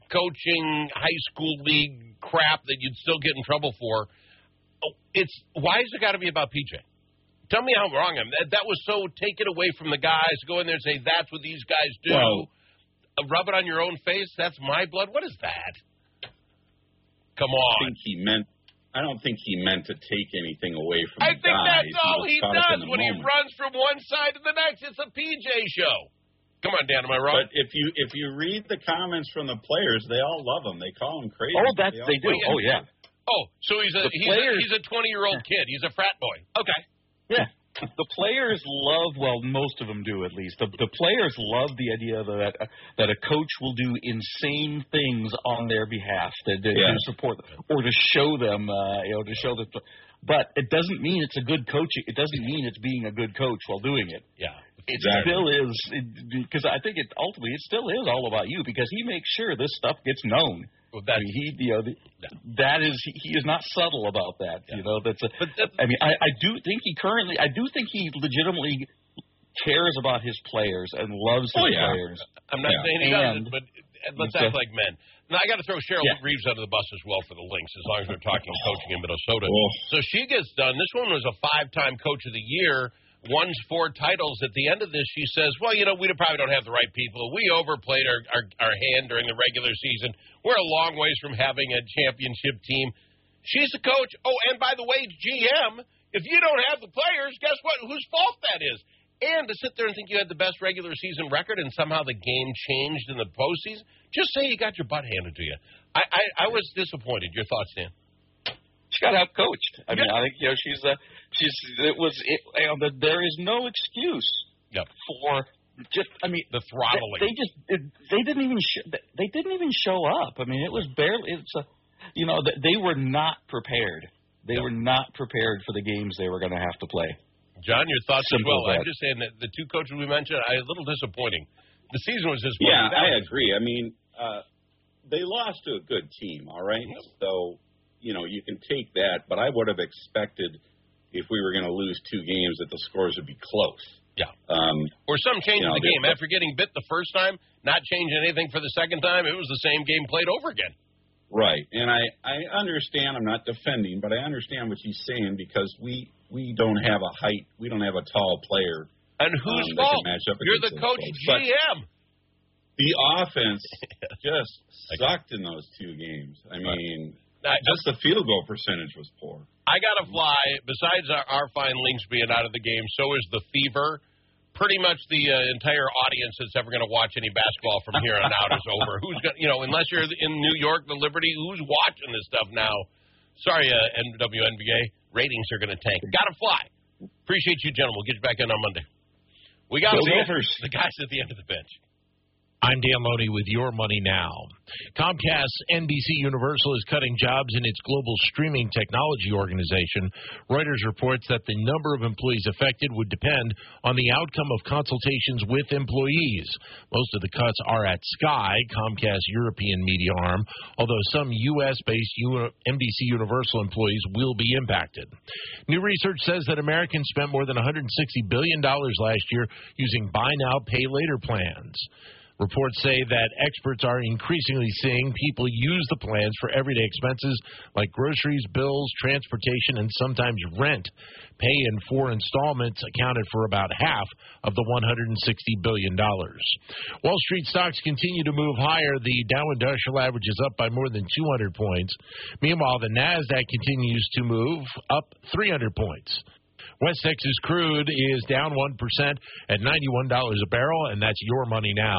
coaching high school league crap that you'd still get in trouble for. Why has it got to be about PJ? Tell me how wrong I am. That was so take it away from the guys. Go in there and say, that's what these guys do. Well, rub it on your own face. That's my blood. What is that? Come on. I don't think he meant to take anything away from the guys. I think that's all he does when he moment. runs from one side to the next. It's a PJ show. Come on, Dan, am I wrong? But if you read the comments from the players, they all love him. They call him crazy. Oh, they do. Oh, yeah. Oh, so he's a 20-year-old kid. He's a frat boy. Okay. Yeah. The players love, well, most of them do at least. The players love the idea that a coach will do insane things on their behalf to support or to show them, But it doesn't mean it's a good coach. It doesn't mean it's being a good coach while doing it. Yeah. It still is, because I think it still is all about you, because he makes sure this stuff gets known. Well, he is not subtle about that. Yeah. I do think he legitimately cares about his players and loves his players. I'm not saying he doesn't, but let's act like men. Now, I got to throw Cheryl Reeves under the bus as well for the Lynx, as long as we're talking coaching in Minnesota. So she gets done. This one was a 5-time Coach of the Year. Won 4 titles. At the end of this, she says, well, we probably don't have the right people. We overplayed our hand during the regular season. We're a long ways from having a championship team. She's the coach. Oh, and by the way, GM, if you don't have the players, guess what? Whose fault that is? And to sit there and think you had the best regular season record and somehow the game changed in the postseason, just say you got your butt handed to you. I was disappointed. Your thoughts, Dan? She got out coached. I mean, I think there is no excuse for just. I mean, the throttling. They didn't even show up. I mean, it was barely. They were not prepared. They were not prepared for the games they were going to have to play. John, your thoughts as well. As I'm just saying that the 2 coaches we mentioned, a little disappointing. The season was disappointing. Yeah, I agree. I mean, they lost to a good team. All right, so. You can take that, but I would have expected if we were going to lose 2 games that the scores would be close. Yeah. Or some change in the game. After getting bit the first time, not changing anything for the second time, it was the same game played over again. Right. And I understand, I'm not defending, but I understand what she's saying because we don't have a height, we don't have a tall player. And whose fault? You're the coach GM. The offense just sucked in those 2 games. I mean... Just the field goal percentage was poor. I got to fly. Besides our fine Lynx being out of the game, so is the Fever. Pretty much the entire audience that's ever going to watch any basketball from here on out is over. Who's going? Unless you're in New York, the Liberty, who's watching this stuff now? Sorry, WNBA ratings are going to tank. Got to fly. Appreciate you, gentlemen. We'll get you back in on Monday. We got the guys at the end of the bench. I'm Dan Loney with Your Money Now. Comcast's NBC Universal is cutting jobs in its global streaming technology organization. Reuters reports that the number of employees affected would depend on the outcome of consultations with employees. Most of the cuts are at Sky, Comcast's European media arm, although some U.S.-based NBC Universal employees will be impacted. New research says that Americans spent more than $160 billion last year using buy now, pay later plans. Reports say that experts are increasingly seeing people use the plans for everyday expenses like groceries, bills, transportation, and sometimes rent. Pay in 4 installments accounted for about half of the $160 billion. Wall Street stocks continue to move higher. The Dow Industrial Average is up by more than 200 points. Meanwhile, the NASDAQ continues to move up 300 points. West Texas crude is down 1% at $91 a barrel, and that's Your Money Now.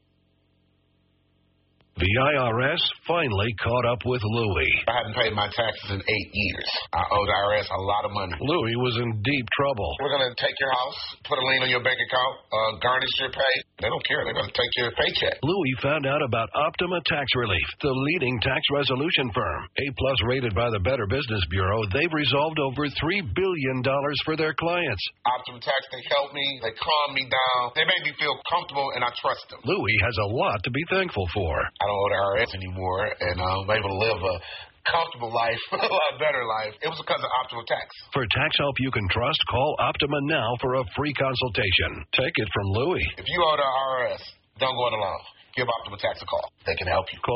The IRS finally caught up with Louie. I hadn't paid my taxes in 8 years. I owe the IRS a lot of money. Louie was in deep trouble. We're going to take your house, put a lien on your bank account, garnish your pay. They don't care. They're going to take your paycheck. Louie found out about Optima Tax Relief, the leading tax resolution firm. A-plus rated by the Better Business Bureau, they've resolved over $3 billion for their clients. Optima Tax, they help me. They calm me down. They make me feel comfortable, and I trust them. Louie has a lot to be thankful for. I don't owe the IRS anymore, and I'm able to live a comfortable life, a lot better life. It was because of Optima Tax. For tax help you can trust, call Optima now for a free consultation. Take it from Louie. If you owe the IRS, don't go it alone. Give Optima Tax a call. They can help you. Call